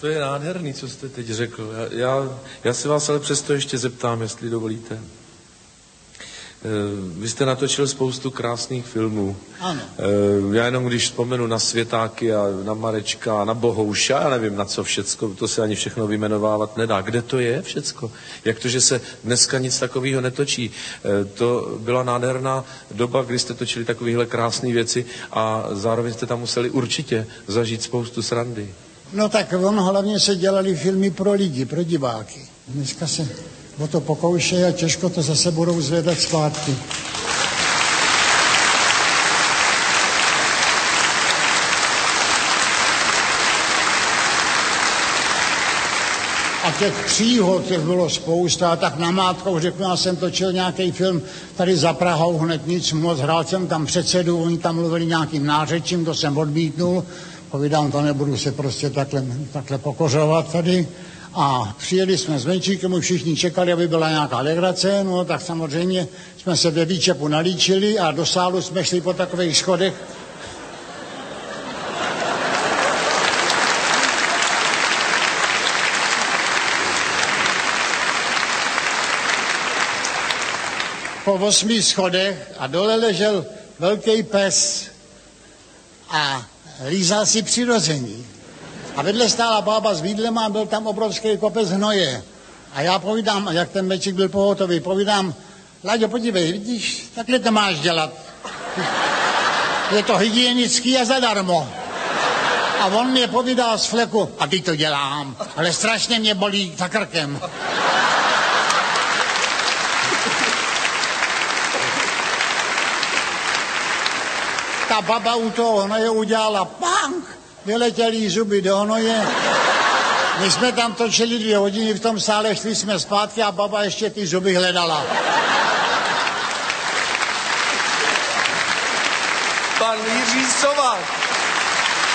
To je nádherný, co jste teď řekl. Já se vás ale přesto ještě zeptám, jestli dovolíte. Vy jste natočil spoustu krásných filmů. Ano. Já jenom když vzpomenu na Světáky a na Marečka a na Bohouša, já nevím na co všecko, to se ani všechno vyjmenovávat nedá. Kde to je všecko? Jak to, že se dneska nic takového netočí? To byla nádherná doba, kdy jste točili takovéhle krásné věci a zároveň jste tam museli určitě zažít spoustu srandy. No tak hlavně se dělali filmy pro lidi, pro diváky. Dneska se o to pokoušejí a těžko to zase budou zvedat zpátky. A těch příhod, těch bylo spousta, tak namátkou řeknu, já jsem točil nějaký film tady za Prahou, hned nic moc, hrál jsem tam předsedu, oni tam mluvili nějakým nářečím, to jsem odmítnul, povídám, to nebudu se prostě takhle pokořovat tady. A přijeli jsme s Menšíkem, už všichni čekali, aby byla nějaká legrace, no tak samozřejmě jsme se ve výčepu nalíčili a do sálu jsme šli po takových schodech. Po 8 schodech a dole ležel velký pes a lízal si přirození. A vedle stála bába s vídlem a byl tam obrovský kopec hnoje. A já povídám, jak ten Mečík byl pohotový, povídám, Láďo, podívej, vidíš, takhle to máš dělat. Je to hygienický a zadarmo. A on mě povídal z fleku, a ty to dělám, ale strašně mě bolí za krkem. Ta baba u toho hnoje udělala pang, vyletěly zuby do hnoje. My jsme tam točili 2 hodiny v tom sále, šli jsme zpátky a baba ještě ty zuby hledala. Pan Jiří Sovák.